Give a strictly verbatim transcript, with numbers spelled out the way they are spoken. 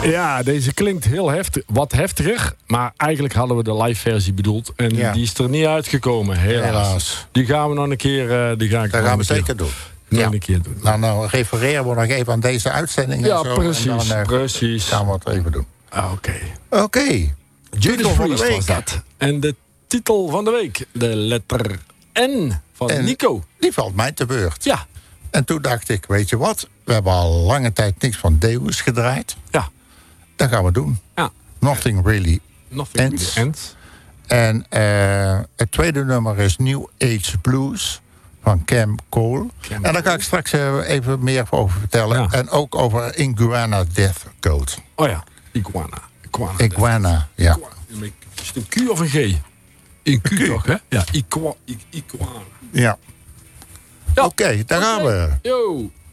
Ja, deze klinkt heel heftig. Wat heftiger. Maar eigenlijk hadden we de live versie bedoeld. En Ja. die is er niet uitgekomen. Helaas. Helaas. Die gaan we nog een keer... Uh, die ga ik Dat nog gaan we een keer- zeker doen. nog Ja. een keer doen. Nou, nou refereren we nog even aan deze uitzending. Ja, en zo, precies, En dan, uh, precies. gaan we het even doen. Ah, Oké. Oké. Judas Titel van de Priest week. was dat. En de titel van de week. De letter N van En Nico. Die valt mij te beurt. Ja. En toen dacht ik, weet je wat? We hebben al lange tijd niks van Deus gedraaid. Ja. Dat gaan we doen. Ja. Nothing Really Nothing Ends. really ends. En uh, het tweede nummer is New Age Blues van Cam Cole. Cam en daar ga ik straks uh, even meer over vertellen. Ja. En ook over Iguana Death Code. Oh ja. Iguana. Iguana. Iguana, ja. Iguana. Is het een Q of een G? Een Q, Q. toch, hè? Ja, Iqua, I- Iguana. Ja. Ja. Oké, okay, daar gaan we. Yo.